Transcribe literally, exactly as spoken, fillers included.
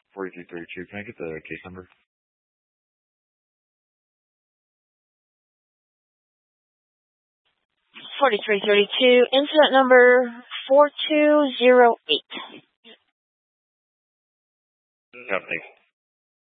forty-three thirty-two. Can I get the case number? forty-three thirty-two, incident number four two zero eight. Yeah, thanks.